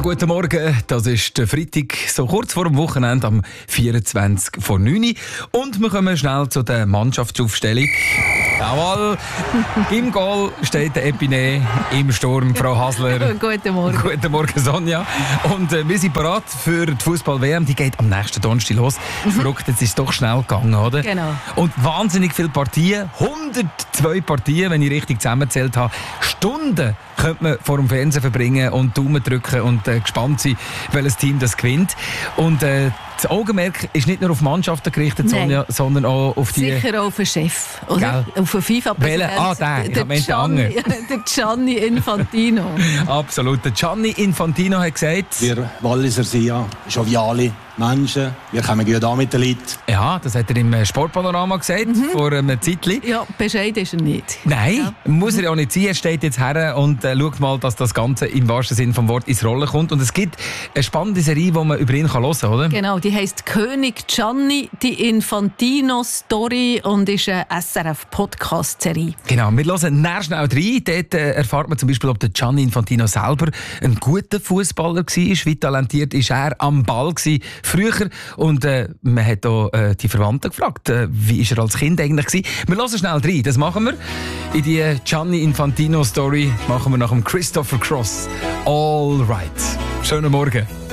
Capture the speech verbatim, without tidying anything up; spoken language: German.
guten Morgen. Das ist der Freitag, so kurz vor dem Wochenende, am vierundzwanzig vor neun. Und wir kommen schnell zu der Mannschaftsaufstellung. Jawohl, im Goal steht der Epine, im Sturm Frau Hasler. Guten Morgen. Guten Morgen, Sonja. Und äh, wir sind bereit für die Fußball-W M. Die geht am nächsten Donnerstag los. Mhm. Verrückt, jetzt ist es doch schnell gegangen, oder? Genau. Und wahnsinnig viele Partien, hundertzwei Partien, wenn ich richtig zusammengezählt habe. Stunden könnte man vor dem Fernsehen verbringen und Daumen drücken und äh, gespannt sein, welches Team das gewinnt. Und äh, das Augenmerk ist nicht nur auf Mannschaften gerichtet, Sonja, sondern auch auf die... Sicher auch auf den Chef, oder? Gell? Auf den FIFA-Präsident. Ah, der, ich meinte den anderen. Der Gianni Infantino. Absolut. Der Gianni Infantino hat gesagt... Wir Walliser sind ja joviale Menschen, wir kommen gut an mit den Leuten. Ja, das hat er im Sportpanorama gesagt, mhm. vor einem Zeitchen. Ja, bescheid ist er nicht. Nein, ja. muss er ja auch nicht sein. Er steht jetzt her und äh, schaut mal, dass das Ganze im wahrsten Sinne vom Wort ins Rollen kommt. Und es gibt eine spannende Serie, die man über ihn hören kann, oder? Genau, die heisst «König Gianni, die Infantino-Story» und ist eine S R F-Podcast-Serie. Genau, wir hören näher schnell rein. Dort äh, erfahrt man zum Beispiel, ob der Gianni Infantino selber ein guter Fußballer war. Wie talentiert ist er am Ball gewesen früher? Und äh, man hat auch äh, die Verwandten gefragt, äh, wie ist er als Kind eigentlich gewesen. Wir hören schnell rein, das machen wir. In die Gianni Infantino-Story machen wir nach dem Christopher Cross. All right. Schönen Morgen.